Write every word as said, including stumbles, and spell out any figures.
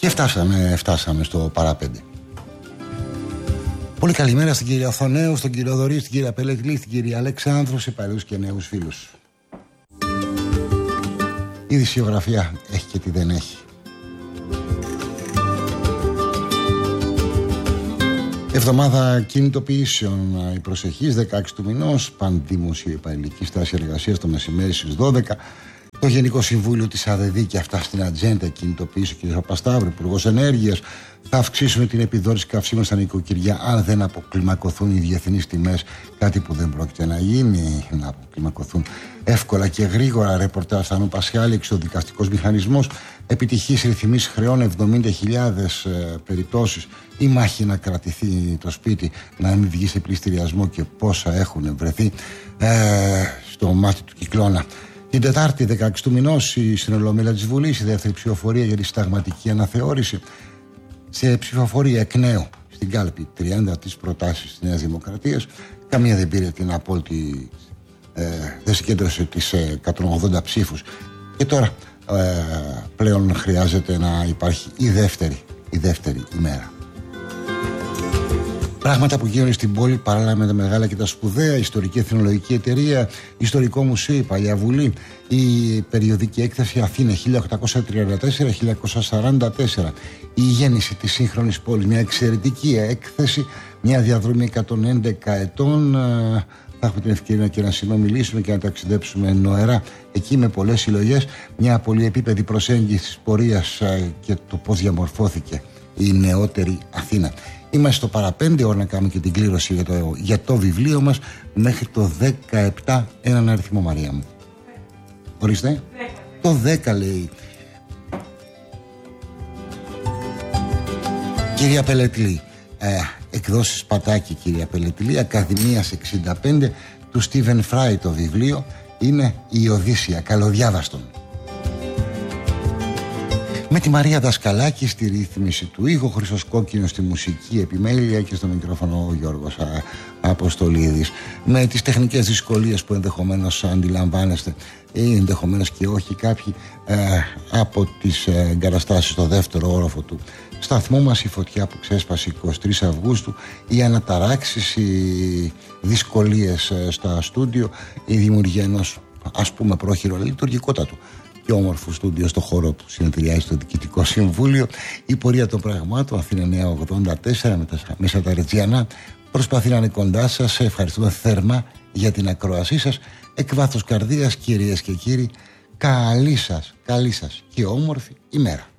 Και φτάσαμε, φτάσαμε στο παραπέντε. Πολύ καλημέρα στην κυρία Οθονέου, στον κύριο Δωρή, στην κυρία Πελετλή, στην κυρία Αλεξάνδρου, σε παλιούς και νέους φίλους. Η ειδησιογραφία έχει και τι δεν έχει. Εβδομάδα κινητοποιήσεων, η προσεχής δεκαέξι του μηνός, πανδημοσιο υπαλληλική στάση εργασίας το μεσημέρι στις δώδεκα. Το Γενικό Συμβούλιο της ΑΔΕΔΗ και αυτά στην ατζέντα κινητοποίησε ο κ. Παπασταύρου, Υπουργός Ενέργειας. Θα αυξήσουμε την επιδότηση καυσίμων στα νοικοκυριά αν δεν αποκλιμακωθούν οι διεθνείς τιμές. Κάτι που δεν πρόκειται να γίνει, να αποκλιμακωθούν εύκολα και γρήγορα. Ρεπορτάζ Θανού Πασχάλη, εξοδικαστικός μηχανισμός. Επιτυχής ρυθμίσεις χρεών, εβδομήντα χιλιάδες ε, περιπτώσεις. Η μάχη να κρατηθεί το σπίτι, να μην βγει σε πληστηριασμό και πόσα έχουν βρεθεί ε, στο μάτι του κυκλώνα. Την Τετάρτη δεκαέξι του μηνός, στην Ολομέλεια της Βουλής, η δεύτερη ψηφοφορία για τη συνταγματική αναθεώρηση. Σε ψηφοφορία εκ νέου στην κάλπη τριάντα τις προτάσεις της Νέας Δημοκρατίας. Καμία δεν πήρε την απόλυτη, ε, δεν συγκέντρωσε τις ε, εκατόν ογδόντα ψήφους. Και τώρα ε, πλέον χρειάζεται να υπάρχει η δεύτερη, η δεύτερη ημέρα. Πράγματα που γίνονται στην πόλη παράλληλα με τα μεγάλα και τα σπουδαία, Ιστορική Εθνολογική Εταιρεία, Ιστορικό Μουσείο, η Παλιά Βουλή, η περιοδική έκθεση Αθήνα χίλια οκτακόσια τριάντα τέσσερα με χίλια οκτακόσια σαράντα τέσσερα, η γέννηση της σύγχρονης πόλης, μια εξαιρετική έκθεση, μια διαδρομή εκατόν έντεκα ετών. Θα έχουμε την ευκαιρία και να συνομιλήσουμε και να ταξιδέψουμε νοερά εκεί με πολλές συλλογές, μια πολυεπίπεδη προσέγγιση της πορείας και το πώς διαμορφώθηκε η νεότερη Αθήνα. Είμαστε στο παραπέντε, ώρα να κάνουμε και την κλήρωση για το, για το βιβλίο μας μέχρι το δεκαεπτά, έναν αριθμό, Μαρία μου. Ορίστε. δέκα. Το δέκα λέει. Κυρία Πελετλή, ε, εκδόσεις Πατάκη, κυρία Πελετλή, Ακαδημίας εξήντα πέντε, του Στίβεν Φράι το βιβλίο, είναι η Οδύσσεια, καλοδιάβαστον. Με τη Μαρία Δασκαλάκη στη ρύθμιση του ήχου, Χρήστος Κόκκινος στη μουσική επιμέλεια και στο μικρόφωνο ο Γιώργος α, Αποστολίδης. Με τις τεχνικές δυσκολίες που ενδεχομένως αντιλαμβάνεστε ή ενδεχομένως και όχι κάποιοι ε, από τις ε, εγκαταστάσεις στο δεύτερο όροφο του σταθμού μας, η φωτιά που ξέσπασε εικοστή τρίτη Αυγούστου, οι αναταράξεις, οι δυσκολίες ε, στα στούντιο, η δημιουργία ενός ας πούμε πρόχειρο λειτουργικότατου και όμορφο στούντιο στο χώρο που συνεδριάζει στο Διοικητικό Συμβούλιο. Η πορεία των πραγμάτων, Αθήνα Νέα ογδόντα τέσσερα, μέσα τα Ρετζιανά, προσπαθεί να είναι κοντά σας. Ευχαριστούμε θερμά για την ακρόασή σας. Εκ βάθους καρδίας, κυρίες και κύριοι, καλή σας, καλή σας και όμορφη ημέρα.